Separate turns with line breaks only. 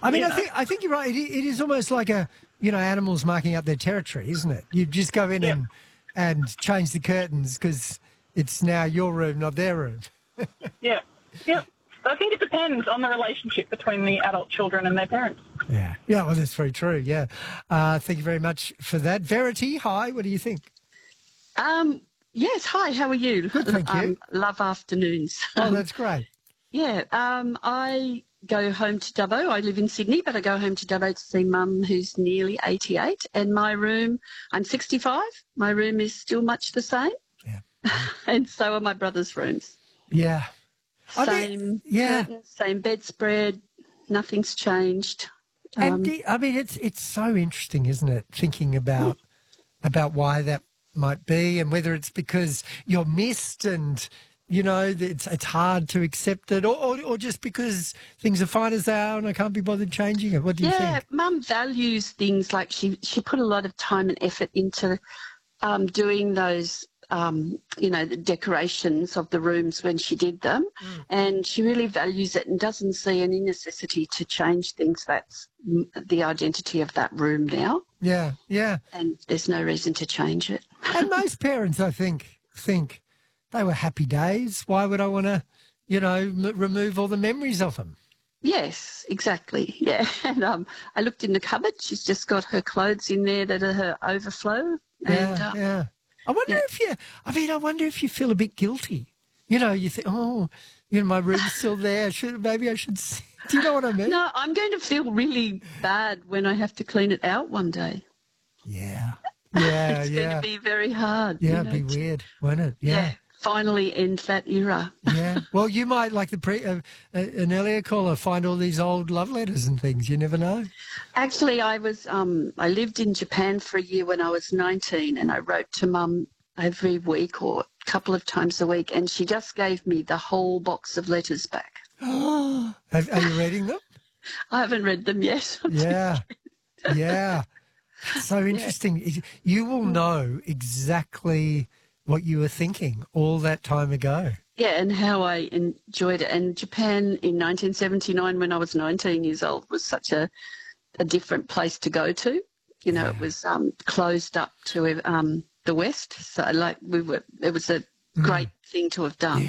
I mean, I think you're right. It is almost like animals marking up their territory, isn't it? You just go in and change the curtains because it's now your room, not their room.
Yeah. I think it depends on the relationship between the adult children and their parents.
Yeah, well, that's very true, yeah. Thank you very much for that. Verity, hi, what do you think?
Yes, hi, how are you?
Good, thank you.
Love afternoons.
Oh, that's great.
I go home to Dubbo. I live in Sydney, but I go home to Dubbo to see Mum, who's nearly 88. And my room, I'm 65. My room is still much the same.
Yeah.
And so are my brother's rooms.
Yeah.
Same curtains, same bedspread. Nothing's changed.
And it's so interesting, isn't it? Thinking about why that might be, and whether it's because you're missed, and it's hard to accept it, or just because things are fine as they are, and I can't be bothered changing it. What do you think?
Yeah, Mum values things like she put a lot of time and effort into doing those. The decorations of the rooms when she did them, and she really values it and doesn't see any necessity to change things. That's the identity of that room now.
Yeah.
And there's no reason to change it.
And most parents, I think they were happy days. Why would I want to, remove all the memories of them?
Yes, exactly. Yeah. And I looked in the cupboard. She's just got her clothes in there that are her overflow.
Yeah. I wonder if you feel a bit guilty. You think, my room's still there. Maybe I should see. Do you know what I mean?
No, I'm going to feel really bad when I have to clean it out one day.
Yeah.
It's going to be very hard.
Yeah, it'd be weird, won't it? Yeah.
Finally end that era.
Yeah. Well, you might, like an earlier caller, find all these old love letters and things. You never know.
Actually, I lived in Japan for a year when I was 19, and I wrote to Mum every week or a couple of times a week, and she just gave me the whole box of letters back.
Are you reading them?
I haven't read them yet.
Yeah. So interesting. You will know exactly what you were thinking all that time ago.
Yeah, and how I enjoyed it. And Japan in 1979, when I was 19 years old, was such a different place to go to. It was closed up to the West. So it was a great thing to have done.